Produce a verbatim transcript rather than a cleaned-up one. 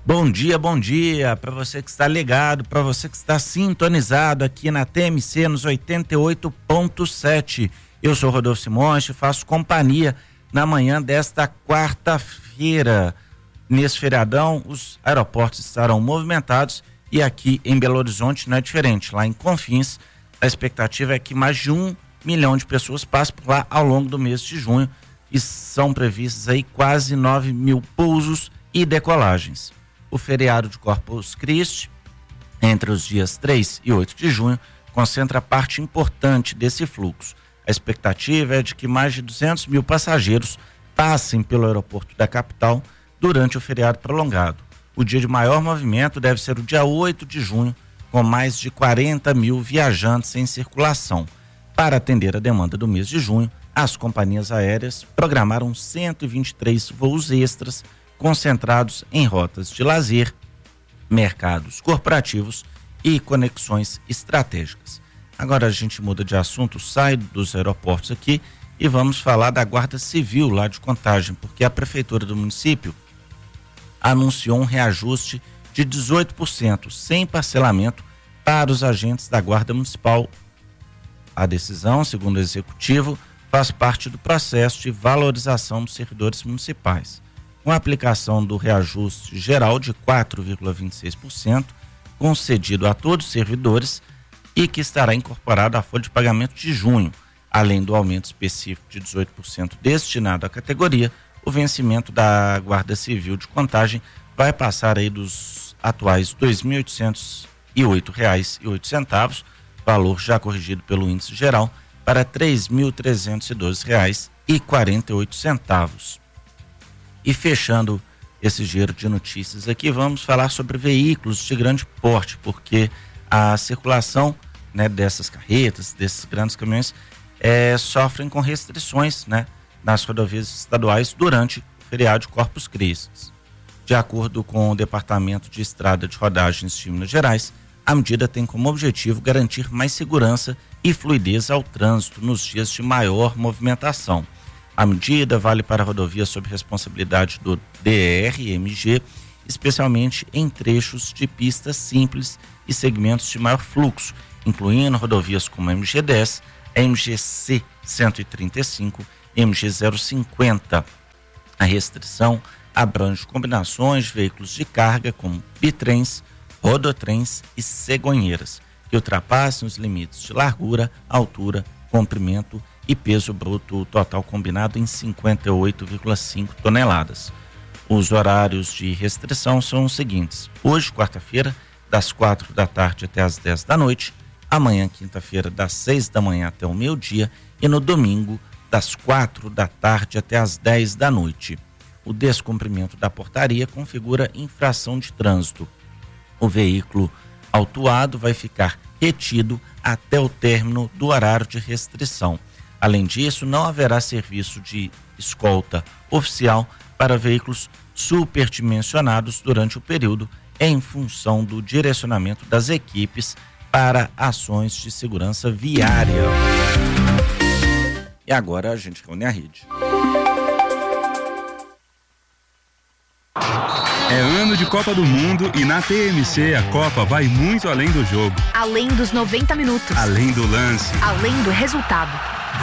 Bom dia, bom dia para você que está ligado, para você que está sintonizado aqui na T M C nos oitenta e oito ponto sete. Eu sou Rodolfo Simões e faço companhia na manhã desta quarta-feira. Nesse feriadão, os aeroportos estarão movimentados e aqui em Belo Horizonte não é diferente. Lá em Confins, a expectativa é que mais de um milhão de pessoas passem por lá ao longo do mês de junho e são previstos aí quase nove mil pousos e decolagens. O feriado de Corpus Christi, entre os dias três e oito de junho, concentra parte importante desse fluxo. A expectativa é de que mais de duzentos mil passageiros passem pelo aeroporto da capital durante o feriado prolongado. O dia de maior movimento deve ser o dia oito de junho, com mais de quarenta mil viajantes em circulação. Para atender a demanda do mês de junho, as companhias aéreas programaram cento e vinte e três voos extras concentrados em rotas de lazer, mercados corporativos e conexões estratégicas. Agora a gente muda de assunto, sai dos aeroportos aqui e vamos falar da Guarda Civil lá de Contagem, porque a prefeitura do município anunciou um reajuste de dezoito por cento sem parcelamento para os agentes da Guarda Municipal. A decisão, segundo o executivo, faz parte do processo de valorização dos servidores municipais. Com a aplicação do reajuste geral de quatro vírgula vinte e seis por cento, concedido a todos os servidores e que estará incorporado à folha de pagamento de junho, além do aumento específico de dezoito por cento destinado à categoria, o vencimento da Guarda Civil de Contagem vai passar aí dos atuais dois mil oitocentos e oito reais e oito centavos, valor já corrigido pelo índice geral, para três mil trezentos e doze reais e quarenta e oito centavos. E fechando esse giro de notícias aqui, vamos falar sobre veículos de grande porte, porque a circulação, né, dessas carretas, desses grandes caminhões, é, sofrem com restrições, né, nas rodovias estaduais durante o feriado de Corpus Christi. De acordo com o Departamento de Estrada de Rodagens de Minas Gerais, a medida tem como objetivo garantir mais segurança e fluidez ao trânsito nos dias de maior movimentação. A medida vale para rodovias sob responsabilidade do D E R M G, especialmente em trechos de pistas simples e segmentos de maior fluxo, incluindo rodovias como M G dez, M G C cento e trinta e cinco, M G zero cinquenta. A restrição abrange combinações de veículos de carga como bitrens, rodotrens e cegonheiras, que ultrapassem os limites de largura, altura, comprimento e peso bruto total combinado em cinquenta e oito vírgula cinco toneladas. Os horários de restrição são os seguintes: hoje, quarta-feira, das quatro da tarde até as dez da noite, amanhã, quinta-feira, das seis da manhã até o meio-dia e no domingo, das quatro da tarde até as dez da noite. O descumprimento da portaria configura infração de trânsito. O veículo autuado vai ficar retido até o término do horário de restrição. Além disso, não haverá serviço de escolta oficial para veículos superdimensionados durante o período, em função do direcionamento das equipes para ações de segurança viária. E agora a gente reúne a rede. É ano de Copa do Mundo e na T M C a Copa vai muito além do jogo. Além dos noventa minutos. Além do lance. Além do resultado.